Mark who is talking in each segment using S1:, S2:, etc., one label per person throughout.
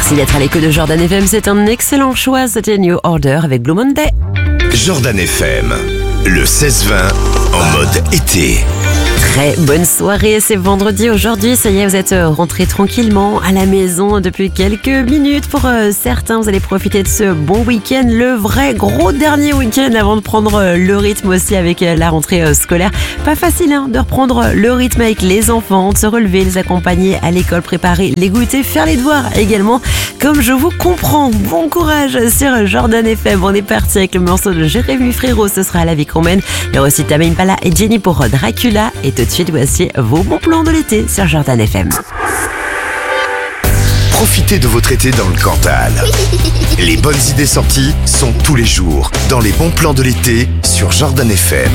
S1: Merci d'être à l'écoute de Jordan FM, c'est un excellent choix, c'était New Order avec Blue Monday.
S2: Jordan FM, le 16-20 en mode été.
S1: Très bonne soirée, c'est vendredi aujourd'hui, ça y est, vous êtes rentrés tranquillement à la maison depuis quelques minutes. Pour certains, vous allez profiter de ce bon week-end, le vrai gros dernier week-end avant de prendre le rythme aussi avec la rentrée scolaire. Pas facile de reprendre le rythme avec les enfants, de se relever, les accompagner à l'école, préparer les goûters, faire les devoirs également. Comme je vous comprends, bon courage sur Jordan FM. On est parti avec le morceau de Jérémy Frérot, ce sera La vie qu'on mène. Il y aura aussi Tame Impala et Jenny pour Dracula. Et tout de suite, voici vos bons plans de l'été sur Jordan FM.
S2: Profitez de votre été dans le Cantal. Les bonnes idées sorties sont tous les jours dans les bons plans de l'été sur Jordan FM.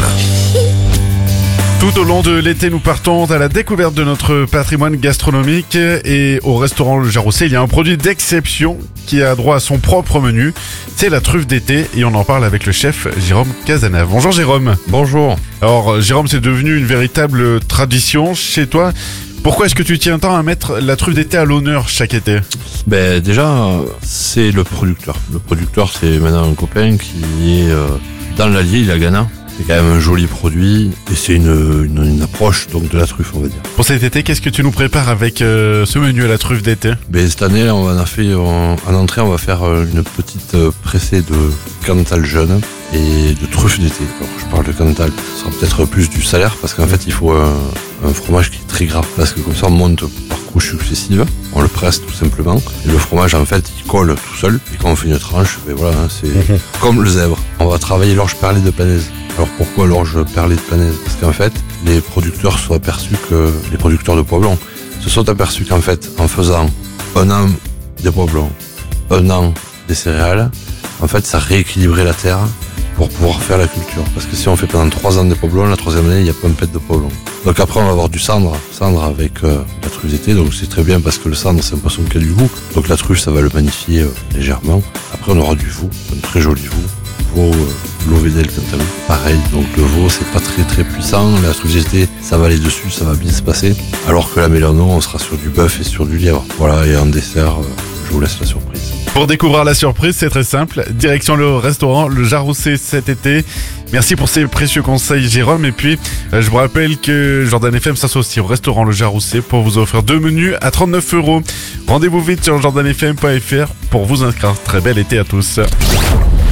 S3: Tout au long de l'été, nous partons à la découverte de notre patrimoine gastronomique et au restaurant Le Jaroussé, il y a un produit d'exception qui a droit à son propre menu. C'est la truffe d'été et on en parle avec le chef Jérôme Cazenave. Bonjour Jérôme.
S4: Bonjour.
S3: Alors Jérôme, c'est devenu une véritable tradition chez toi. Pourquoi est-ce que tu tiens tant à mettre la truffe d'été à l'honneur chaque été ?
S4: Déjà, c'est le producteur. Le producteur, c'est maintenant un copain qui est dans l'Allier, il a Ghana. C'est quand même un joli produit et c'est une approche donc de la truffe, on va dire.
S3: Pour cet été, qu'est-ce que tu nous prépares avec ce menu à la truffe d'été ?
S4: Cette année, là, en entrée, on va faire une petite pressée de Cantal jeune et de truffe d'été. Alors, je parle de Cantal, ce sera peut-être plus du salaire parce qu'en fait, il faut un fromage qui est très gras parce que comme ça, on monte par couches successives, on le presse tout simplement et le fromage, en fait, il colle tout seul et quand on fait une tranche, c'est comme le zèbre. On va travailler l'orge perlée de Planaise. Alors pourquoi l'orge perlée de Planaise ? Parce qu'en fait, les producteurs les producteurs de pois blancs se sont aperçus qu'en fait, en faisant un an des pois blancs, un an des céréales, en fait, ça rééquilibrait la terre pour pouvoir faire la culture. Parce que si on fait pendant 3 ans des pois blancs, la 3e année, il n'y a pas un pet de pois blancs. Donc après, on va avoir du cendre avec la truffe d'été. Donc c'est très bien parce que le cendre, c'est un poisson qui a du goût. Donc la truffe, ça va le magnifier légèrement. Après, on aura du veau, un très joli veau. L'Ovedel Cantabile, pareil, donc le veau c'est pas très très puissant, la truffe d'été ça va aller dessus, ça va bien se passer, alors que la Mélano on sera sur du bœuf et sur du lièvre. Voilà, et en dessert, je vous laisse la surprise.
S3: Pour découvrir la surprise, c'est très simple, direction le restaurant Le Jaroussé cet été. Merci pour ces précieux conseils Jérôme, et puis je vous rappelle que Jordan FM s'associe au restaurant Le Jaroussé pour vous offrir 2 menus à 39 €. Rendez-vous vite sur jordanfm.fr pour vous inscrire. Très bel été à tous.